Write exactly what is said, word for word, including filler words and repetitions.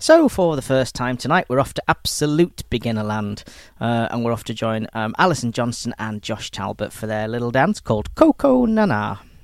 So for the first time tonight, we're off to absolute beginner land, uh, and we're off to join um, Alison Johnston and Josh Talbot for their little dance called Coco Nana.